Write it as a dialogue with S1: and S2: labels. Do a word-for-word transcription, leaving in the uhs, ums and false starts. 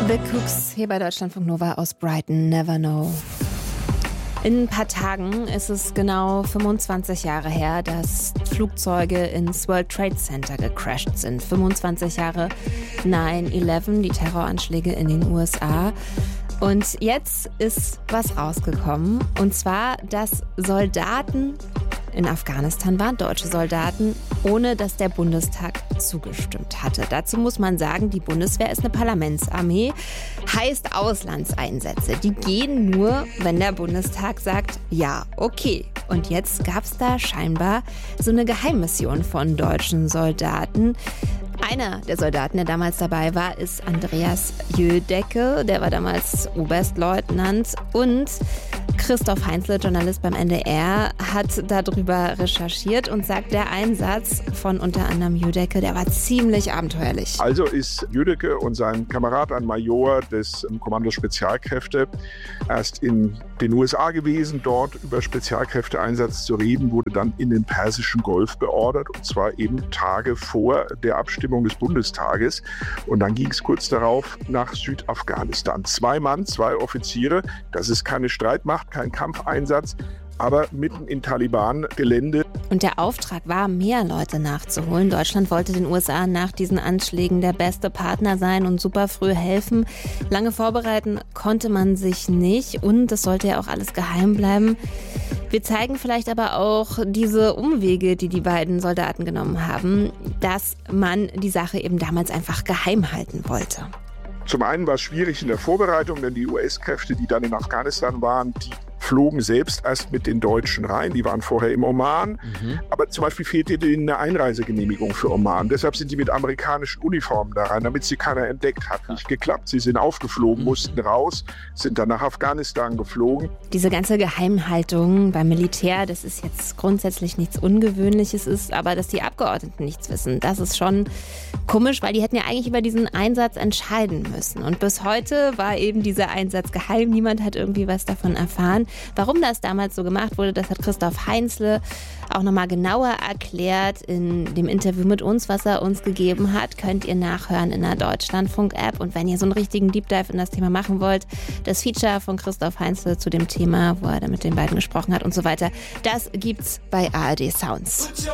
S1: The Cooks hier bei Deutschlandfunk Nova aus Brighton, Never Know. In ein paar Tagen ist es genau fünfundzwanzig Jahre her, dass Flugzeuge ins World Trade Center gecrashed sind. fünfundzwanzig Jahre neun elf, die Terroranschläge in den U S A. Und jetzt ist was rausgekommen, und zwar, dass Soldaten in Afghanistan waren, deutsche Soldaten, ohne dass der Bundestag zugestimmt hatte. Dazu muss man sagen, die Bundeswehr ist eine Parlamentsarmee, heißt Auslandseinsätze. Die gehen nur, wenn der Bundestag sagt, ja, okay. Und jetzt gab es da scheinbar so eine Geheimmission von deutschen Soldaten. Einer der Soldaten, der damals dabei war, ist Andreas Jödecke. Der war damals Oberstleutnant. Und Christoph Heinzle, Journalist beim N D R, hat darüber recherchiert und sagt, der Einsatz von unter anderem Jödecke, der war ziemlich abenteuerlich.
S2: Also ist Jödecke und sein Kamerad, ein Major des Kommandos Spezialkräfte, erst in den U S A gewesen, dort über Spezialkräfteeinsatz zu reden, wurde dann in den Persischen Golf beordert, und zwar eben Tage vor der Abstimmung des Bundestages. Und dann ging es kurz darauf nach Südafghanistan. Zwei Mann, zwei Offiziere, das ist keine Streitmacht, kein Kampfeinsatz, aber mitten in Taliban-Gelände.
S1: Und der Auftrag war, mehr Leute nachzuholen. Deutschland wollte den U S A nach diesen Anschlägen der beste Partner sein und super früh helfen. Lange vorbereiten konnte man sich nicht, und es sollte ja auch alles geheim bleiben. Wir zeigen vielleicht aber auch diese Umwege, die die beiden Soldaten genommen haben, dass man die Sache eben damals einfach geheim halten wollte.
S2: Zum einen war es schwierig in der Vorbereitung, denn die U S-Kräfte, die dann in Afghanistan waren, die flogen selbst erst mit den Deutschen rein. Die waren vorher im Oman. Mhm. Aber zum Beispiel fehlte denen eine Einreisegenehmigung für Oman. Deshalb sind die mit amerikanischen Uniformen da rein, damit sie keiner entdeckt hat. Nicht geklappt. Sie sind aufgeflogen, mhm. mussten raus, sind dann nach Afghanistan geflogen.
S1: Diese ganze Geheimhaltung beim Militär, das ist jetzt grundsätzlich nichts Ungewöhnliches ist, aber dass die Abgeordneten nichts wissen, das ist schon komisch, weil die hätten ja eigentlich über diesen Einsatz entscheiden müssen. Und bis heute war eben dieser Einsatz geheim. Niemand hat irgendwie was davon erfahren. Warum das damals so gemacht wurde, das hat Christoph Heinzle auch nochmal genauer erklärt in dem Interview mit uns, was er uns gegeben hat. Könnt ihr nachhören in der Deutschlandfunk-App. Und wenn ihr so einen richtigen Deep Dive in das Thema machen wollt, das Feature von Christoph Heinzle zu dem Thema, wo er da mit den beiden gesprochen hat und so weiter, das gibt's bei A R D Sounds.